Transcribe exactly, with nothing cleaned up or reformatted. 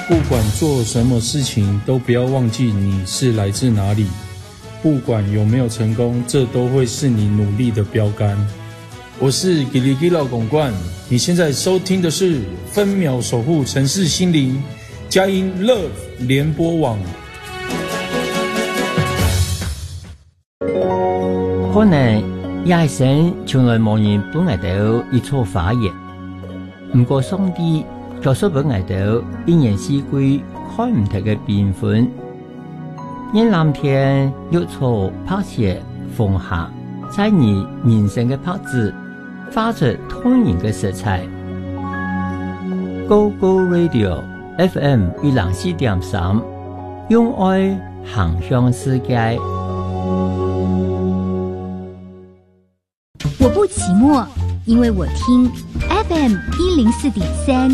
不管做什么事情，都不要忘记你是来自哪里。不管有没有成功，这都会是你努力的标杆。我是吉里吉老公冠，你现在收听的是分秒守护城市心灵佳音 Love 联播网。 可能一生從來冇人幫我哋一錯發言，唔過上帝就說俾我哋一年四季看唔同嘅變化。因藍天綠草拍攝風下，在你人生嘅拍子發出動人嘅色彩。Go Go Radio F M 一零四點三，用愛行向世界。 我不寂寞，因为我听 F M 一零四点三。